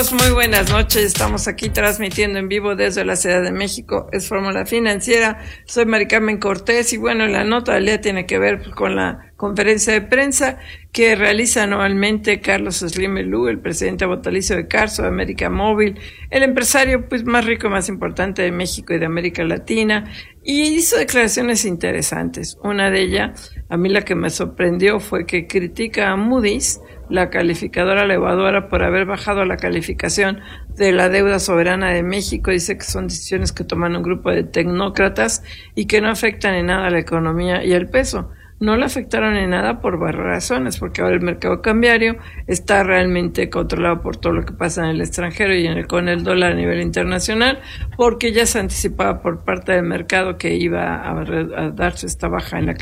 Muy buenas noches, estamos aquí transmitiendo en vivo desde la Ciudad de México, es Fórmula Financiera, soy Mari Carmen Cortés y bueno, la nota del día tiene que ver con la conferencia de prensa que realiza anualmente Carlos Slim Ayllú, el presidente vitalicio de Carso, de América Móvil, el empresario pues más rico y más importante de México y de América Latina, y hizo declaraciones interesantes. Una de ellas, a mí la que me sorprendió, fue que critica a Moody's, la calificadora elevadora, por haber bajado la calificación de la deuda soberana de México. Dice que son decisiones que toman un grupo de tecnócratas y que no afectan en nada a la economía y al peso. No le afectaron en nada por varias razones, porque ahora el mercado cambiario está realmente controlado por todo lo que pasa en el extranjero y con el dólar a nivel internacional, porque ya se anticipaba por parte del mercado que iba a darse esta baja en la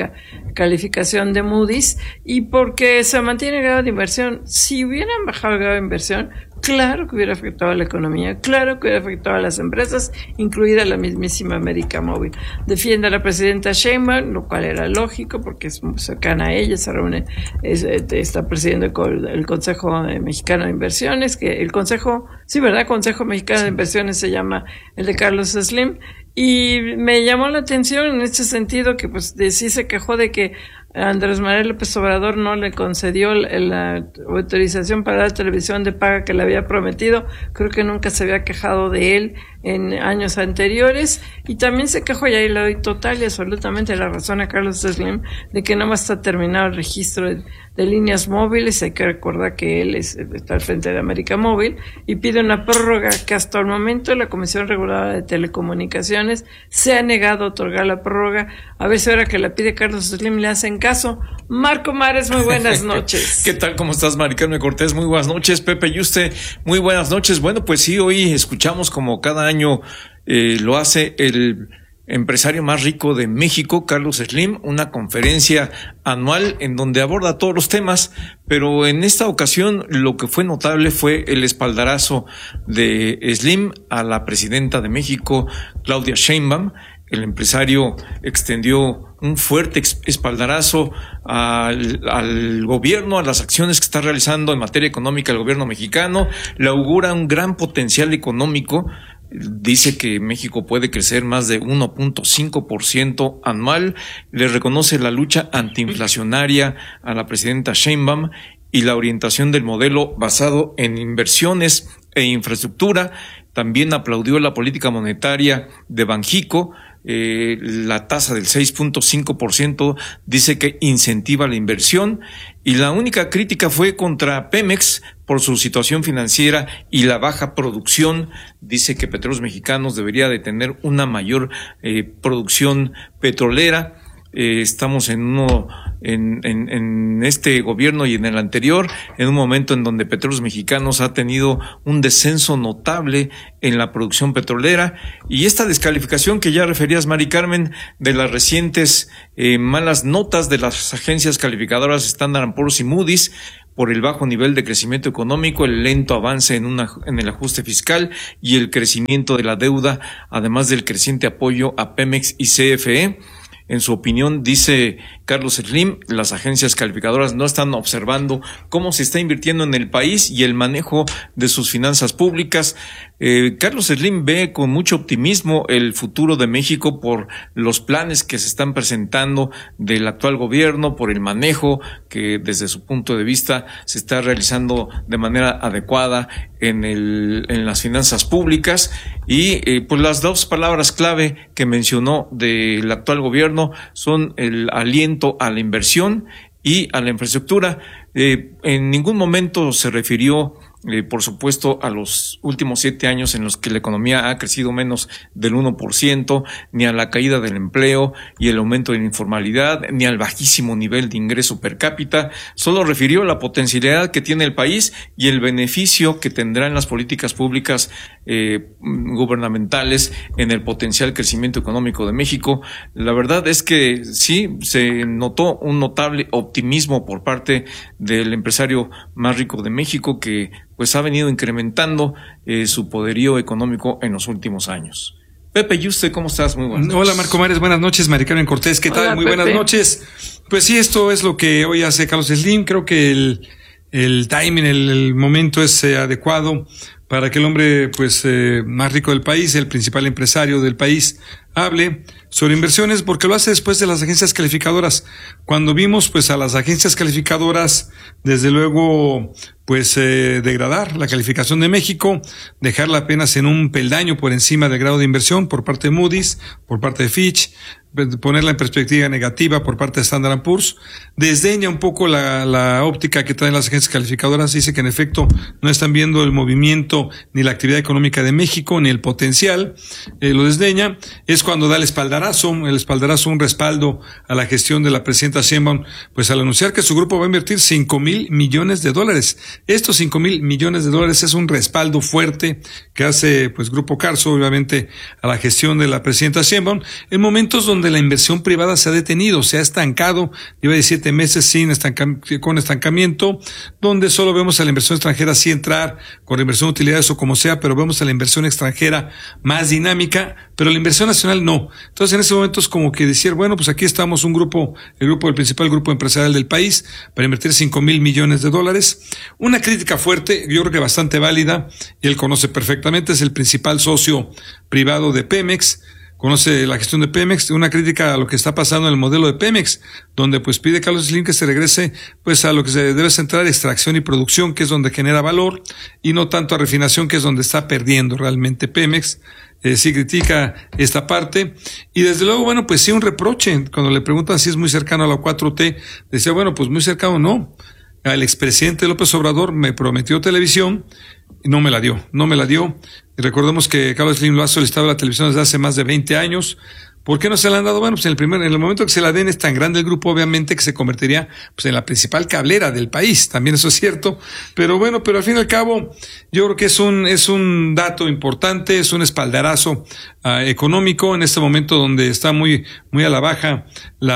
calificación de Moody's, y porque se mantiene el grado de inversión. Si hubieran bajado el grado de inversión, claro que hubiera afectado a la economía, claro que hubiera afectado a las empresas, incluida la mismísima América Móvil. Defiende a la presidenta Sheinbaum, lo cual era lógico porque es muy cercana a ella, se reúne, está presidiendo el Consejo Mexicano de Inversiones, que el Consejo, sí, ¿verdad? Consejo Mexicano de Inversiones se llama el de Carlos Slim, y me llamó la atención en este sentido que pues sí se quejó de que Andrés Manuel López Obrador no le concedió la autorización para la televisión de paga que le había prometido. Creo que nunca se había quejado de él en años anteriores, y también se quejó, y ahí le doy total y absolutamente la razón a Carlos Slim, de que no va a estar terminado el registro de líneas móviles. Hay que recordar que él está al frente de América Móvil y pide una prórroga que hasta el momento la Comisión Reguladora de Telecomunicaciones se ha negado a otorgar la prórroga. A ver si ahora que la pide Carlos Slim le hacen caso. Marco Mares, muy buenas noches. ¿Qué tal? ¿Cómo estás, Mari Carmen Cortés? Muy buenas noches. Pepe Yuste, muy buenas noches. Bueno, pues sí, hoy escuchamos, como cada año lo hace el empresario más rico de México, Carlos Slim, una conferencia anual en donde aborda todos los temas, pero en esta ocasión lo que fue notable fue el espaldarazo de Slim a la presidenta de México, Claudia Sheinbaum. El empresario extendió un fuerte espaldarazo al gobierno, a las acciones que está realizando en materia económica el gobierno mexicano. Le augura un gran potencial económico. Dice que México puede crecer más de 1.5% anual. Le reconoce la lucha antiinflacionaria a la presidenta Sheinbaum y la orientación del modelo basado en inversiones e infraestructura. También aplaudió la política monetaria de Banjico. La tasa del 6.5% dice que incentiva la inversión, y la única crítica fue contra Pemex por su situación financiera y la baja producción. Dice que Petróleos Mexicanos debería de tener una mayor producción petrolera. Estamos en este gobierno y en el anterior, en un momento en donde Petróleos Mexicanos ha tenido un descenso notable en la producción petrolera, y esta descalificación que ya referías, Mari Carmen, de las recientes malas notas de las agencias calificadoras Standard & Poor's y Moody's por el bajo nivel de crecimiento económico, el lento avance en el ajuste fiscal y el crecimiento de la deuda, además del creciente apoyo a Pemex y CFE. En su opinión, dice Carlos Slim, las agencias calificadoras no están observando cómo se está invirtiendo en el país y el manejo de sus finanzas públicas. Carlos Slim ve con mucho optimismo el futuro de México por los planes que se están presentando del actual gobierno, por el manejo que desde su punto de vista se está realizando de manera adecuada en las finanzas públicas, y pues las dos palabras clave que mencionó del actual gobierno son el aliento a la inversión y a la infraestructura. En ningún momento se refirió, por supuesto, a los últimos 7 años en los que la economía ha crecido menos del 1%, ni a la caída del empleo y el aumento de la informalidad, ni al bajísimo nivel de ingreso per cápita. Solo refirió la potencialidad que tiene el país y el beneficio que tendrán las políticas públicas gubernamentales en el potencial crecimiento económico de México. La verdad es que sí, se notó un notable optimismo por parte del empresario más rico de México, que pues ha venido incrementando su poderío económico en los últimos años. Pepe Yuste, ¿cómo estás? Muy buenas noches. Hola, Marco Mares, buenas noches. Mari Carmen Cortés, ¿qué tal? Hola, muy Pepe. buenas noches. Pues sí, esto es lo que hoy hace Carlos Slim. Creo que el timing, el momento es adecuado para que el hombre pues más rico del país, el principal empresario del país, hable sobre inversiones, porque lo hace después de las agencias calificadoras. Cuando vimos pues a las agencias calificadoras, desde luego pues degradar la calificación de México, dejarla apenas en un peldaño por encima del grado de inversión por parte de Moody's, por parte de Fitch, ponerla en perspectiva negativa por parte de Standard & Poor's, desdeña un poco la óptica que traen las agencias calificadoras, dice que en efecto no están viendo el movimiento ni la actividad económica de México, ni el potencial, lo desdeña. Es cuando da el espaldarazo, un respaldo a la gestión de la presidenta Sheinbaum, pues al anunciar que su grupo va a invertir $5,000 millones. Estos $5,000 millones es un respaldo fuerte que hace pues Grupo Carso, obviamente, a la gestión de la presidenta Sheinbaum, en momentos donde la inversión privada se ha detenido, se ha estancado, lleva 17 meses con estancamiento, donde solo vemos a la inversión extranjera sí entrar, con inversión de utilidades o como sea, pero vemos a la inversión extranjera más dinámica, pero la inversión nacional no. Entonces en ese momento es como que decir, bueno, pues aquí estamos el principal grupo empresarial del país, para invertir $5,000 millones. Una crítica fuerte, yo creo que bastante válida, y él conoce perfectamente, es el principal socio privado de Pemex, conoce la gestión de Pemex, una crítica a lo que está pasando en el modelo de Pemex, donde pues pide Carlos Slim que se regrese pues a lo que se debe centrar, extracción y producción, que es donde genera valor, y no tanto a refinación, que es donde está perdiendo realmente Pemex. Sí critica esta parte, y desde luego, bueno, pues sí un reproche, cuando le preguntan si es muy cercano a la 4T, decía, bueno, pues muy cercano no. El expresidente López Obrador me prometió televisión y no me la dio. Y recordemos que Carlos Slim lo ha solicitado a la televisión desde hace más de 20 años. ¿Por qué no se la han dado? Bueno, pues en el momento que se la den es tan grande el grupo, obviamente, que se convertiría pues en la principal cablera del país. También eso es cierto. Pero bueno, pero al fin y al cabo, yo creo que es un dato importante, es un espaldarazo económico en este momento donde está muy a la baja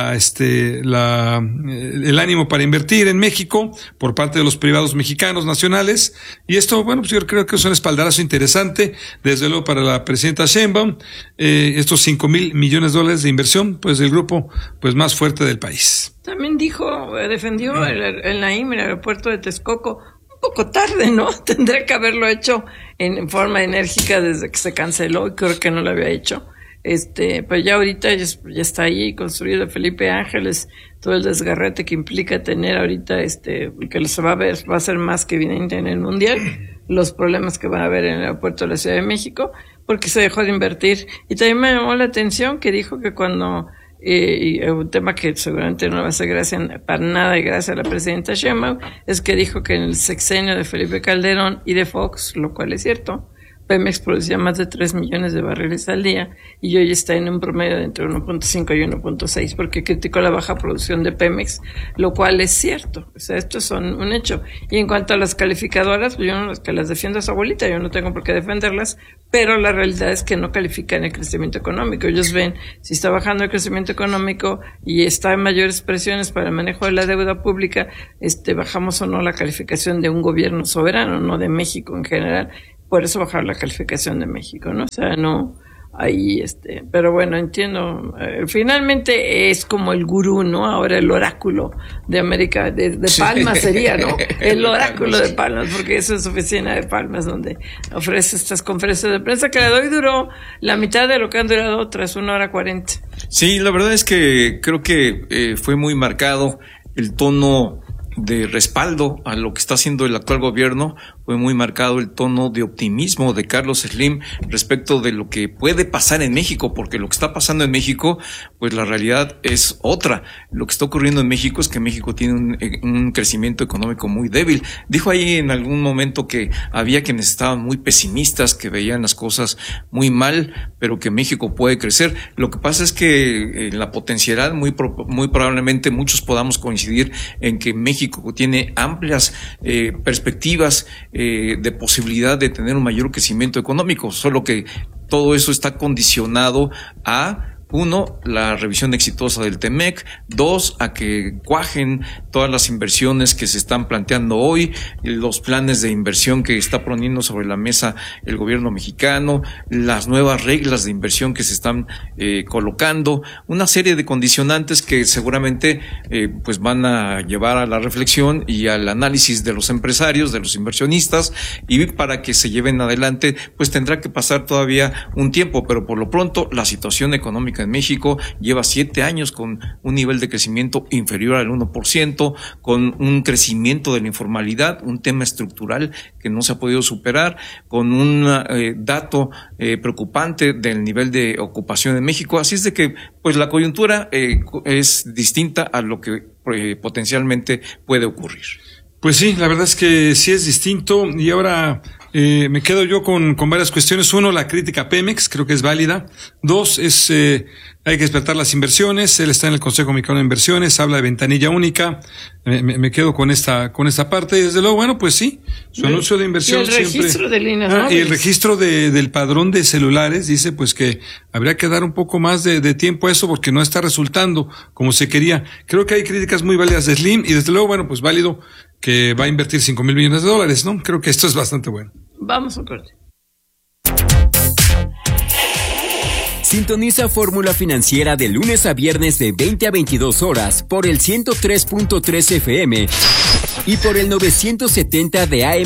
el ánimo para invertir en México por parte de los privados mexicanos nacionales. Y esto, bueno, pues yo creo que es un espaldarazo interesante, desde luego para la presidenta Sheinbaum, estos $5,000 millones de inversión, pues del grupo pues más fuerte del país. También defendió el Naim, el aeropuerto de Texcoco, un poco tarde, ¿no? Tendría que haberlo hecho en forma enérgica desde que se canceló, y creo que no lo había hecho. Pues ya ahorita ya está ahí construido Felipe Ángeles, todo el desgarrete que implica tener ahorita que se va a ser más que evidente en el Mundial, los problemas que van a haber en el aeropuerto de la Ciudad de México, porque se dejó de invertir. Y también me llamó la atención que dijo que cuando, un tema que seguramente no va a ser para nada gracias a la presidenta Sheinbaum, es que dijo que en el sexenio de Felipe Calderón y de Fox, lo cual es cierto, Pemex producía más de 3 millones de barriles al día, y hoy está en un promedio de entre 1.5 y 1.6, porque criticó la baja producción de Pemex, lo cual es cierto. O sea, esto es un hecho. Y en cuanto a las calificadoras, pues yo no es que las defiendo a su abuelita, yo no tengo por qué defenderlas, pero la realidad es que no califican el crecimiento económico. Ellos ven si está bajando el crecimiento económico y está en mayores presiones para el manejo de la deuda pública, bajamos o no la calificación de un gobierno soberano, no de México en general. Por eso bajar la calificación de México, ¿no? O sea, no, ahí, pero bueno, entiendo, finalmente es como el gurú, ¿no? Ahora el oráculo de América, de Palmas sería, ¿no? El oráculo de Palmas, porque eso es oficina de Palmas, donde ofrece estas conferencias de prensa, que hoy duró la mitad de lo que han durado otras, 1:40. Sí, la verdad es que creo que fue muy marcado el tono de respaldo a lo que está haciendo el actual gobierno. Fue muy marcado el tono de optimismo de Carlos Slim respecto de lo que puede pasar en México, porque lo que está pasando en México, pues la realidad es otra. Lo que está ocurriendo en México es que México tiene un crecimiento económico muy débil. Dijo ahí en algún momento que había quienes estaban muy pesimistas, que veían las cosas muy mal, pero que México puede crecer. Lo que pasa es que en la potencialidad muy probablemente muchos podamos coincidir en que México tiene amplias perspectivas de posibilidad de tener un mayor crecimiento económico, solo que todo eso está condicionado a 1, la revisión exitosa del TEMEC; 2, a que cuajen todas las inversiones que se están planteando hoy, los planes de inversión que está poniendo sobre la mesa el gobierno mexicano, las nuevas reglas de inversión que se están colocando, una serie de condicionantes que seguramente pues van a llevar a la reflexión y al análisis de los empresarios, de los inversionistas, y para que se lleven adelante pues tendrá que pasar todavía un tiempo, pero por lo pronto la situación económica en México lleva 7 años con un nivel de crecimiento inferior al 1%, con un crecimiento de la informalidad, un tema estructural que no se ha podido superar, con un dato preocupante del nivel de ocupación en México. Así es de que pues la coyuntura es distinta a lo que potencialmente puede ocurrir. Pues sí, la verdad es que sí es distinto, y ahora me quedo yo con varias cuestiones. 1, la crítica a Pemex, creo que es válida. 2, hay que despertar las inversiones. Él está en el Consejo Mexicano de Inversiones, habla de ventanilla única. Me quedo con esta parte, y desde luego, bueno, pues sí, su anuncio de inversión siempre. Y el registro de líneas móviles. Y el registro del padrón de celulares, dice pues que habría que dar un poco más de tiempo a eso, porque no está resultando como se quería. Creo que hay críticas muy válidas de Slim, y desde luego, bueno, pues válido que va a invertir $5,000 millones, ¿no? Creo que esto es bastante bueno. Vamos a corte. Sintoniza Fórmula Financiera de lunes a viernes de 20 a 22 horas por el 103.3 FM y por el 970 de AM